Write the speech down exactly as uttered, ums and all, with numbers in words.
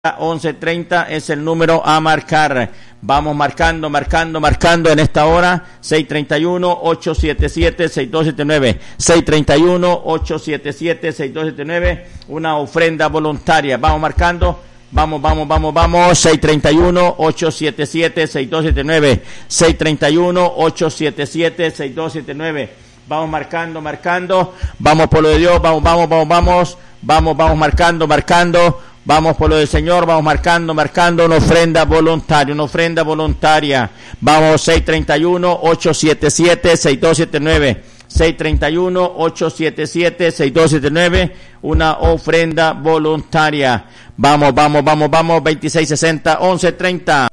once treinta es el número a marcar. Vamos marcando, marcando, marcando en esta hora. seis treinta y uno, ocho siete siete, seis dos siete nueve. seis treinta y uno, ocho siete siete, seis dos siete nueve. Una ofrenda voluntaria. Vamos marcando. Vamos, vamos, vamos, vamos. seis treinta y uno, ocho siete siete, seis dos siete nueve. seis treinta y uno, ocho siete siete, seis dos siete nueve. Vamos marcando, marcando. Vamos por lo de Dios. Vamos, vamos, vamos, vamos. Vamos, vamos marcando, marcando. Vamos por lo del Señor, vamos marcando, marcando una ofrenda voluntaria, una ofrenda voluntaria. Vamos, seis treinta y uno, ocho siete siete, seis dos siete nueve. seis treinta y uno, ocho siete siete, seis dos siete nueve, una ofrenda voluntaria. Vamos, vamos, vamos, vamos, veintiséis sesenta, once treinta.